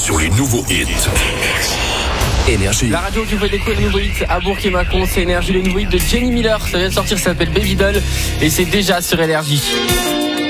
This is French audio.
sur les nouveaux hits. Énergie. La radio qui vous fait découvrir les nouveaux hits à Bourg et Mâcon, c'est Énergie, les nouveaux hits de Jenny Miller. Ça vient de sortir, ça s'appelle Baby Doll et c'est déjà sur Énergie.